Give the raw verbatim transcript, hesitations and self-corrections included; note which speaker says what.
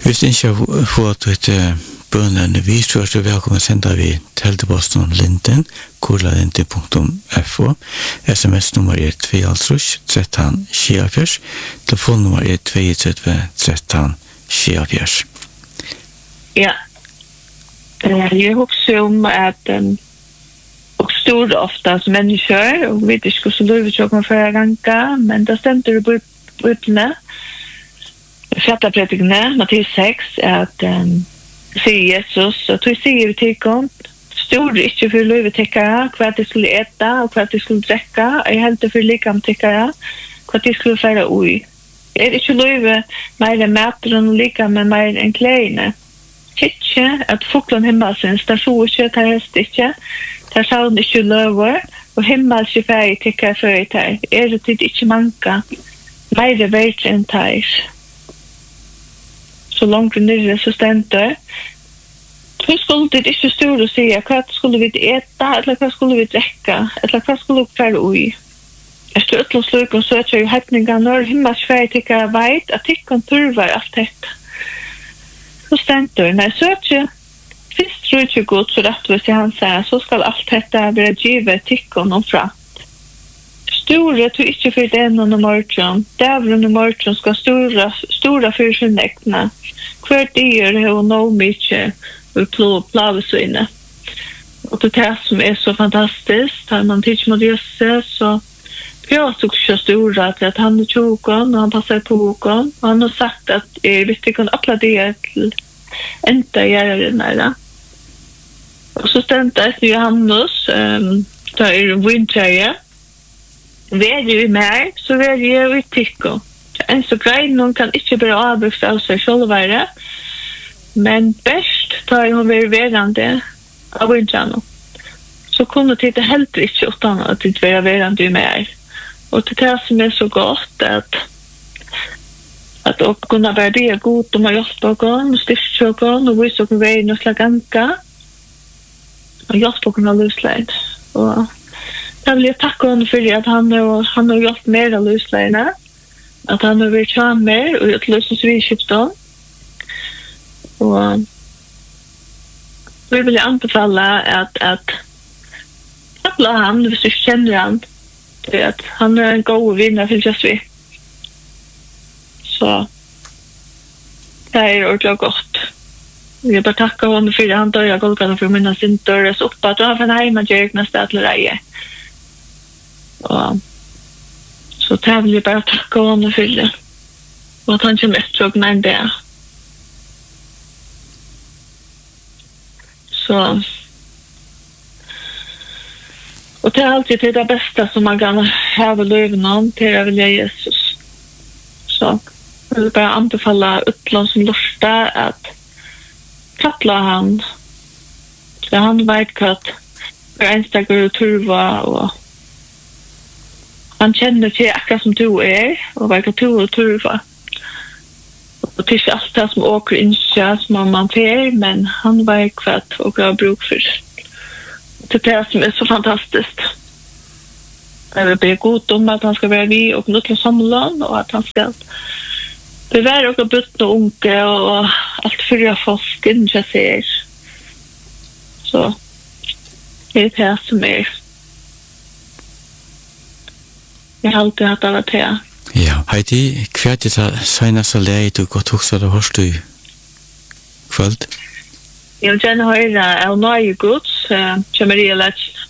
Speaker 1: Hvis ikke har fått et bønnende vis, så er det velkommen å sende vi til posten Linden, kurlalinden punktum f o. S M S-nummer er to tretten tjuefire, telefonnummer er to tre tretten tjuefire.
Speaker 2: Ja, jeg husker om at um, og stor ofte som mennesker, og vet ikke hvordan livet så kommer for ganga, men det stemte det på Bibelen, Fjattapredikene, Matteus seks, at um, sier Jesus, og tog sier vi til kom, stor ikke for livet tikkere, hva de skulle ete, og hva de skulle drekke, jeg heldte for likam tikkere, hva de skulle fære ui. Er ikke livet mer enn materen og likam, men mer enn klærne? Ikke at fuklen himmelsens, der så ikke, der helst ikke, der sa hun ikke løver, og himmels ikke færdig tikkere før i der. Er det tid ikke manka, mer verdt enn der. Så langt nere så stender. Så skulle det ikke stå og si hva skulle vi ete, eller hva skulle vi drekke, eller hva skulle vi fære ui. Jeg stod ut og sluk og søker i høytninga når himmels færdig tikkere veit at tikkene turver alt dette. Så stender, nei, søker Fyrst tror ikke godt så rett hvis jeg han sier, så skal alt dette være givet tikkene og fra. Store tror ikke for den og morgen. Dævren og morgen skal store, store for sin ekne. Hver dyr har nå mye og plaves inne. Og det er det som er så fantastisk. Da man tidsjer mot Jesus, så prøver jeg ikke store til at han er tjoken, og han passer på åken. Og han har sagt at jeg vet ikke om alle dyr til enda gjøre det nære. Og så stendte jeg til Johannes, um, da er det vintreie. Ved jeg mer, så ved jeg i tikko. En så grei, noen kan ikke bare avbruke av seg selv være, men best da jeg har vært verande av vintreie. Så kunne det helt ikke utan at det var verande mer. Og det er det som er så godt, at at å kunne være det god om å hjelpe oss, og styrke oss, og vise oss veien og slag ganske, og hjelpe oss av løsleien. Og da vil jeg takke henne for at han har hjulpet mer av løsleiene, at han har vært kjammer og gjort løsens vidskiptet. Og vi vil anbefale at at takle han, hvis du kjenner han, at han er en god vinner til just vi. Så det er ordentlig godt. Jeg vil bare takke henne for han dør, jeg går ikke for mine sin døres oppe, at han får hjemme til egne sted til reie. Og så det vil jeg bare takke henne for det. Og at han kommer etter og nær det. Så og det er alltid det beste som man kan ha ved løven om, til å vilje Jesus. Så jeg vil bare anbefale utlån som lørste at kattla han, så han vet hva hver enstakker og turva, og han kjenner til akkurat som du er, og vet hva du og turva. Og det er ikke alt det som åker innskja som man fer, men han vet hva åker har bruk for. Det er det som er så fantastisk. Jeg vil be god om at han skal være vi og nødt til samlån, og at han skal bevare og bytte og unge og alt fyrir folk innen jeg ser. Så det er det som er. Jeg har alltid hatt av det.
Speaker 1: Ja, Heidi, hva er det seneste leie du godt hoksa det hørst du kvöld?
Speaker 2: Jeg vil gjerne høre av nøye gods, uh, Maria Lech,